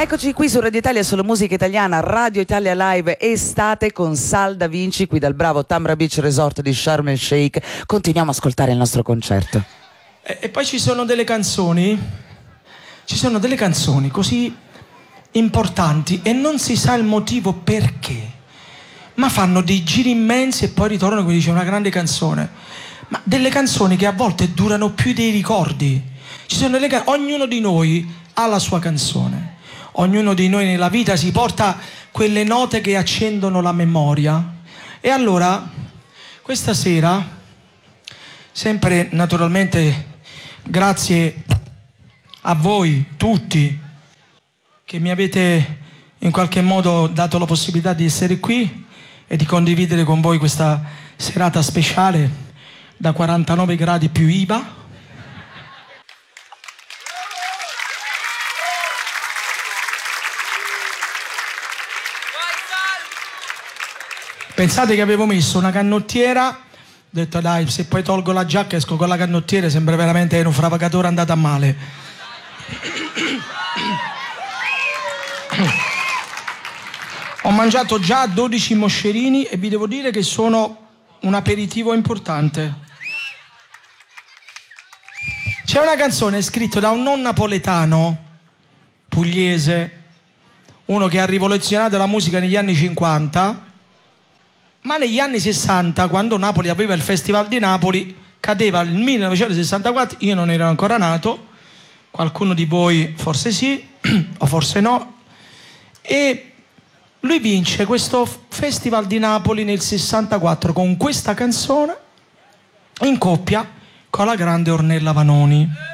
Eccoci qui su Radio Italia, sulla musica italiana, Radio Italia Live estate con Sal Da Vinci qui dal bravo Tamra Beach Resort di Sharm el Sheikh. Continuiamo a ascoltare il nostro concerto. E poi ci sono delle canzoni così importanti e non si sa il motivo perché, ma fanno dei giri immensi e poi ritornano, come dice, una grande canzone, ma delle canzoni che a volte durano più dei ricordi. Ci sono ognuno di noi ha la sua canzone. Ognuno di noi nella vita si porta quelle note che accendono la memoria. E allora, questa sera, sempre naturalmente grazie a voi tutti che mi avete in qualche modo dato la possibilità di essere qui e di condividere con voi questa serata speciale da 49 gradi più IVA. Pensate che avevo messo una canottiera, ho detto dai, se poi tolgo la giacca esco con la canottiera, sembra veramente un navigatore andato a male. Ho mangiato già 12 moscerini e vi devo dire che sono un aperitivo importante. C'è una canzone scritta da un non napoletano, pugliese, uno che ha rivoluzionato la musica negli anni 50, ma negli anni 60, quando Napoli aveva il Festival di Napoli, cadeva il 1964, io non ero ancora nato, qualcuno di voi forse sì, o forse no, e lui vince questo Festival di Napoli nel 64 con questa canzone in coppia con la grande Ornella Vanoni.